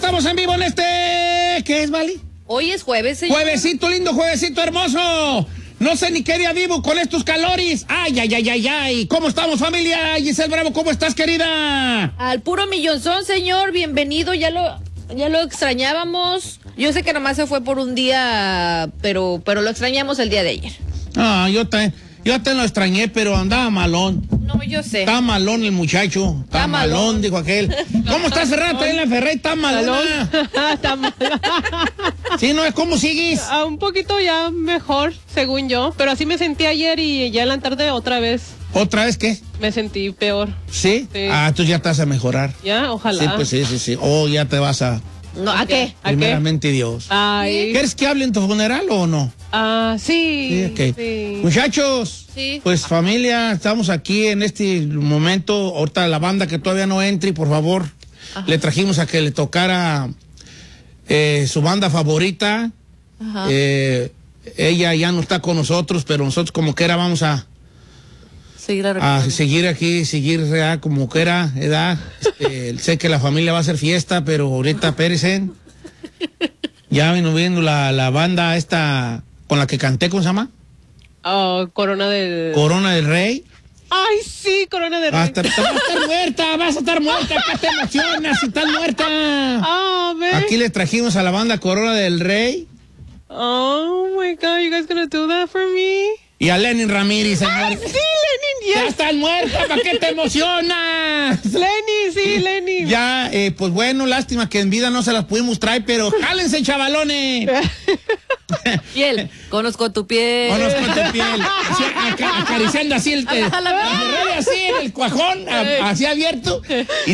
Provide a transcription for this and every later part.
estamos en vivo en ¿qué es, Vali? Hoy es jueves, señor. Juevesito lindo, juevesito hermoso. No sé ni qué día vivo con estos calores. Ay. ¿Cómo estamos, familia? Giselle Bravo, ¿cómo estás, querida? Al puro millonzón, señor. Bienvenido. Ya lo extrañábamos. Yo sé que nomás se fue por un día, pero lo extrañamos el día de ayer. Yo te lo extrañé, pero andaba malón. No, yo sé. Está malón el muchacho. Está malón, dijo aquel. ¿Cómo estás, Ferrari? Está en la Ferrari, está malón. Está mal. Sí, ¿no es? ¿Cómo sigues? Un poquito ya mejor, según yo. Pero así me sentí ayer y ya en la tarde otra vez. ¿Otra vez qué? Me sentí peor. ¿Sí? Sí. Tú ya estás a mejorar. Ya, ojalá. Sí, pues sí. Ya te vas a... No, ¿a qué? Primeramente Dios. Ay. ¿Quieres que hable en tu funeral o no? Sí. Okay. Sí. Muchachos, Sí. pues familia, estamos aquí en este momento. Ahorita la banda que todavía no entre, por favor, le trajimos a que le tocara su banda favorita. Ajá. Ella ya no está con nosotros, pero nosotros como quiera vamos a seguir aquí, como quiera, edad. Sé que la familia va a hacer fiesta, pero ahorita espérense. Ya vino viendo la banda esta con la que canté, ¿cómo se llama? Corona del Rey. Ay, sí, Corona del Rey. Vas a estar muerta, acá te emocionas si estás muerta. Man. Aquí le trajimos a la banda Corona del Rey. Oh my God, you guys gonna do that for me? Y a Lenin Ramírez, señor. Ay, sí, Lenin, Ya estás muerta, ¿para qué te emocionas? Lenin. Ya, pues bueno, lástima que en vida no se las pudimos traer, pero jálense, chavalones. Piel, conozco tu piel. Así, acariciando así así en el cuajón, así abierto.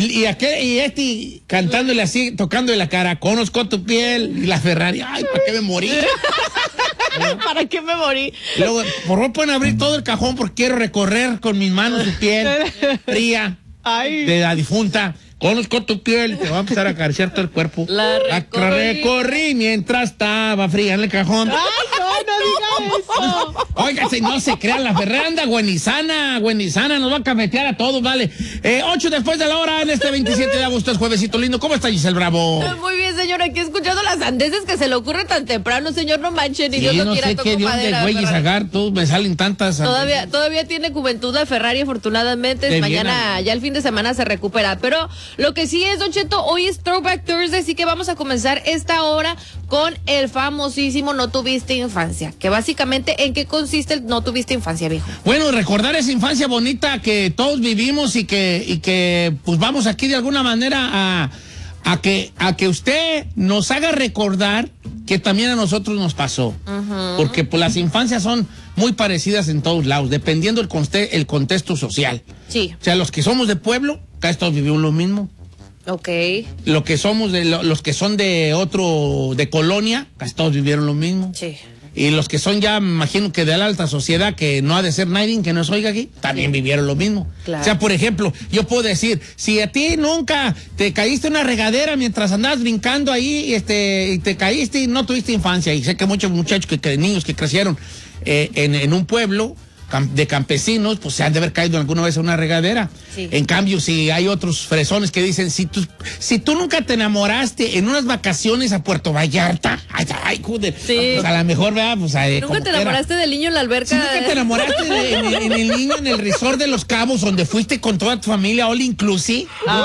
Y cantándole así, tocándole la cara, conozco tu piel. Y la Ferrari, ay, ¿para qué me morí? ¿Para qué me morí? Luego, por favor, pueden abrir todo el cajón porque quiero recorrer con mis manos su piel fría de la difunta. Conozco tu piel, te va a empezar a acariciar todo el cuerpo. La recorrí mientras estaba fría en el cajón. Ay, no diga eso. Oiga, no se crean, la Ferranda, Güenizana, nos va a cafetear a todos, vale. 8 después de la hora, en este 27 de agosto, es juevesito lindo. ¿Cómo está, Giselle Bravo? Muy bien, señor, aquí escuchando las sandeces que se le ocurre tan temprano, señor, no manchen, ni Dios lo quiera, toco madera. Güey, Zagar, todos me salen tantas. Todavía tiene juventud la Ferrari, afortunadamente. Mañana, ya el fin de semana se recupera, pero lo que sí es, Don Cheto, hoy es Throwback Thursday, así que vamos a comenzar esta hora con el famosísimo No Tuviste Infancia, que básicamente, ¿en qué consiste el No Tuviste Infancia, viejo? Bueno, recordar esa infancia bonita que todos vivimos y que pues vamos aquí de alguna manera a que usted nos haga recordar que también a nosotros nos pasó. Porque pues las infancias son muy parecidas en todos lados, dependiendo el contexto social. Sí. O sea, los que somos de pueblo, casi todos vivimos lo mismo. Ok. Los que somos los que son de colonia, casi todos vivieron lo mismo. Sí. Y los que son ya, me imagino que de la alta sociedad, que no ha de ser nadie que nos oiga aquí, también vivieron lo mismo. Claro. O sea, por ejemplo, yo puedo decir, si a ti nunca te caíste en una regadera mientras andabas brincando ahí, y te caíste y no tuviste infancia, y sé que muchos muchachos, niños que crecieron en un pueblo de campesinos, pues se han de haber caído alguna vez en una regadera. Sí. En cambio, si hay otros fresones que dicen, si tú nunca te enamoraste en unas vacaciones a Puerto Vallarta, ay, joder, sí. Pues a lo mejor, ¿verdad? Pues, ¿Nunca te enamoraste del niño en la alberca? Si nunca te enamoraste en el niño en el resort de Los Cabos, donde fuiste con toda tu familia, all inclusive.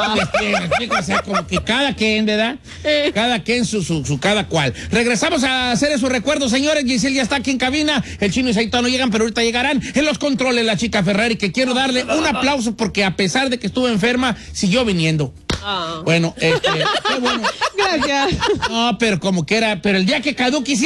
O sea, como que cada quien, ¿verdad? Cada quien su cada cual. Regresamos a hacer esos recuerdos, señores. Giselle ya está aquí en cabina. El Chino y Saito no llegan, pero ahorita llegarán. En los controles, la chica Ferrari, que quiero darle un aplauso porque a pesar de que estuvo enferma, siguió viniendo. Bueno, qué bueno. Gracias. No, pero como que era, pero el día que Caduki